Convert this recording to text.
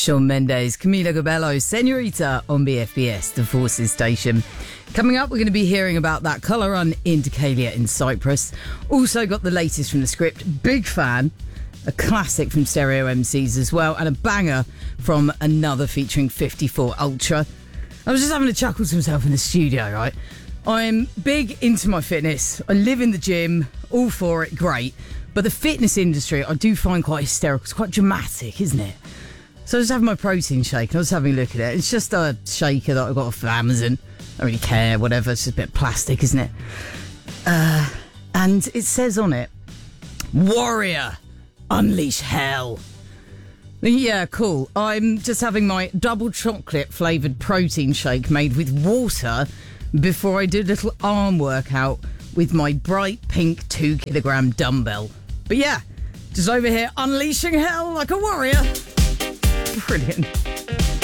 Shawn Mendes, Camila Cabello, Senorita on BFBS, the Forces station. Coming up, we're going to be hearing about that colour run in Decalia in Cyprus. Also got the latest from The Script. Big fan. A classic from Stereo MCs as well. And a banger from another featuring 54 Ultra. I was just having a chuckle to myself in the studio, right? I'm big into my fitness. I live in the gym. All for it. Great. But the fitness industry, I do find quite hysterical. It's quite dramatic, isn't it? So I was having my protein shake and I was having a look at it. It's just a shaker that I got off of Amazon. I don't really care, whatever. It's just a bit of plastic, isn't it? And it says on it, Warrior, unleash hell. Yeah, cool. I'm just having my double chocolate flavoured protein shake made with water before I do a little arm workout with my bright pink 2 kilogram dumbbell. But yeah, just over here unleashing hell like a warrior. Brilliant.